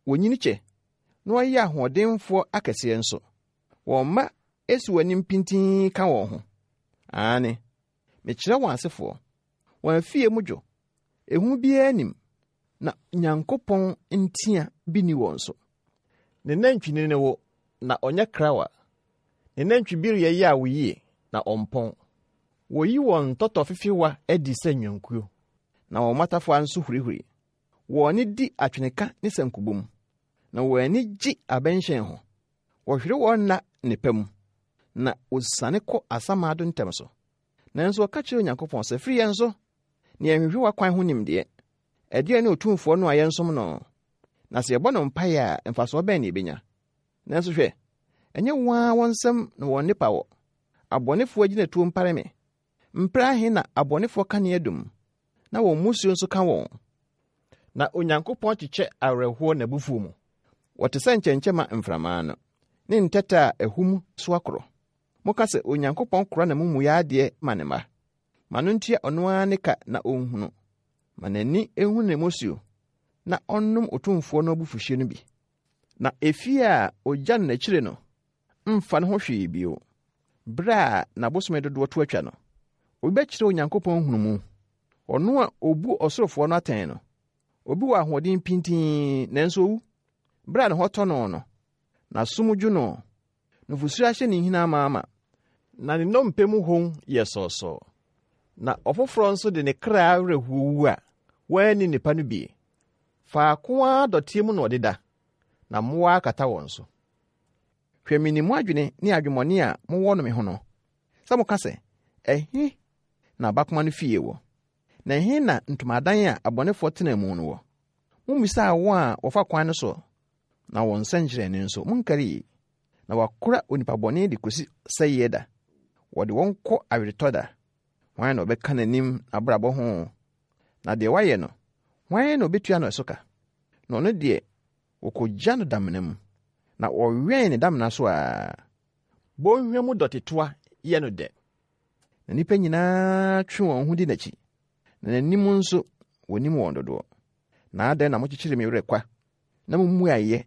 wonyiniche no ayi ahodenfo akese nso wo ma esi wanim pintin ka wo ho ane mekire wansefo wan fie mujo ehu bia anim na Nyankopɔn ntia bi ni won so ne nantwini ne wo na onye krawa ne nantwibiri ye ya woyie na ompon woyi won toto fifiwa edi sanwankuo na wo matafo anso hurihuri wo ni di atweneka ne sankubum na wo ani gi abenhyen ho wo hwere won na nepam na osane kɔ asamado ntem so nanso ka kire Nyankopɔn se firi yenso ne ehwehwe wakwan ho nimde ɛdeɛ ne otumfo no ayensom no na se yɛbɔ no mpae a mfaso bɛn ne benya nanso hwɛ ɛnyɛ waa wonsɛm na wɔn nipa wɔ abɔnefo agina tuo mpare me mpra he na abɔnefo ka ne adum na wɔn musuo nso ka wɔn na Onyankopɔn kyekyɛ awerɛhoɔ na bufuo mu wɔte sɛ nkyɛnkyɛma mframa no ne ntɛta a ehum so akoro moka sɛ Onyankopɔn kora na mumu ya ade manema mano ntia ɔno ara ne ka na onhunu manani ehu ne mosuo na ɔnnom otumfo no bufuhye no bi na efie a ogya no n'akyire no mfa no ho hwee bio bra na bosome dodo to atwa no obɛkyerɛ Onyankopɔn hunumu ɔno a obu ɔsorofo no atɛn no obi wɔ ahoɔden pintin nanso wu bra ne hɔtɔ no no na sumudwu no nufusu ahye ne hina amaama na ne nompemu hon yɛ sɔsɔ na ɔfoforo nso de ne kra rehuwu a wani nipa no bi fa koa dɔte mu na ɔdeda na mmoa kata wɔn so hwɛ minimu adwene ne adwemɔne a mowɔ no me ho no sɛ mo ka sɛ ɛhe na bakoma no fie wɔ na ɛhe na ntomadan a abɔnefoɔ tena mu no wɔ mummisa wɔn a wɔfa kwan no so na wɔn nsɛnkyerɛnne nso munkari na wakora onipabɔne de kosi sɛyɛ da wɔde wɔn kɔ aweretɔ da wɔn na ɔbɛka n'anim abrabɔ ho na deɛ wayɛ no wɔn na obetua no ɛsoka na ɔno deɛ wɔkɔgya no damena mu na wɔwɛn ne damena so a bonhwɛ mu dɔtetoa yɛ no dɛ na nipa nyinaa twe wɔn ho di n'akyi na n'anim nso wɔnim wɔn dodoɔ na adɛn na mokyekyere me werɛ kwa na mummu ayɛ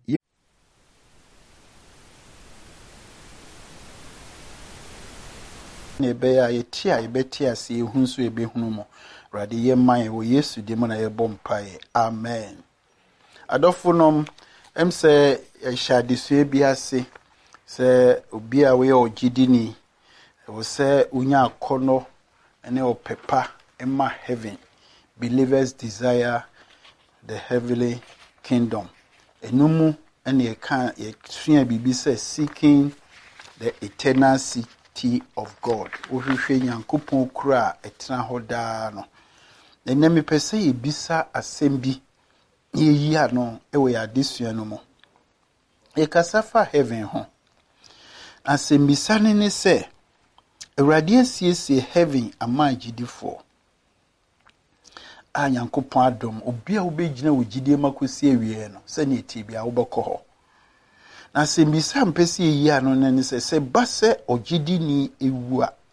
ne be ya yetia yebetia se ehun so ebehunu mo rade ye man wo Yesu de mo na ye bompae amen adofonom emse ehade so ebiase se obi a we ogidini wo se unya akono ene opepa emma heaven believers desire the heavenly kingdom enumu ene ye kan ye sua bibi se seeking the eternal city of God. Ohwehwe Nyankopɔn kura etena hoda no. Ene me pese ye bisa asɛm bi ye yi ano ewe ya desua no mo. E kasafa heaven ho. Asɛm bisa ne se Awurade asiesie heaven ama agidifo. A Nyankopɔn adom obi a wobɛgyina wo gidie makosi awie no sɛ ne etibia wobɛkɔ hɔ. Na sembisa mpesi yi ano ne se base ogidi ni ewu a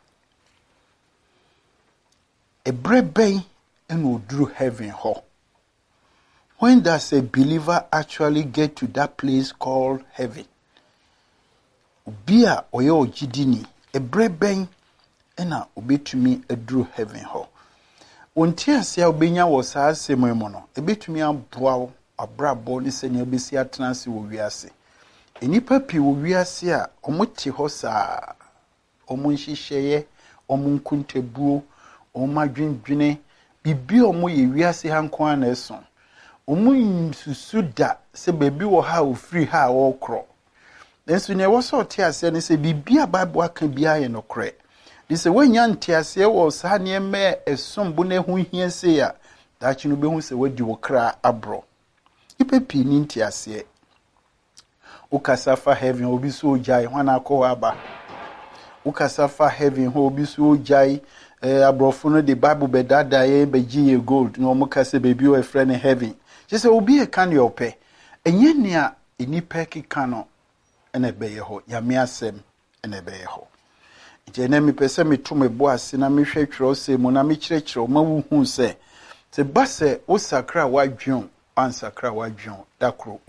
ebreben eno oduru heaven ho. When does a believer actually get to that place called heaven? Obia oye ogidi ni ebreben ena obetumi eduru heaven ho. Onti ase a obenya wo saa asem mu no ebetumi aboa wo abrabo ni se ne obesi atena se wo wiase. Enipa pi wo wiase a omote ho saa omonhyehyeye omonkuntebuo omadwendwene bibi omo ye wiase hanko na eso omunsusu da se bebi wo ha ofiri ha wo kro enso ne wo so te ase ne se bibi a Bible aka bia ye no kre de se wanya nte ase wo saa ne me esombo ne ho hia se ya da chi no behu se wadi wo kra abro ipa pi ni nte ase ukasafa heaven obi so jai hwana akọ aba ukasafa heaven ho obi so jai abrofo no the Bible bedada ye beji ye gold no mukase bebi o friend heaven je se obi e kan yo pe enye nia enipa kika no ene beye ho yame asem ene beye ho je na mi pese mi to me bo ase na mi hwe twero se mu na mi kyerɛkyerɛ ma wu hu se base wo sakra wadwon ansakra wadwon dakro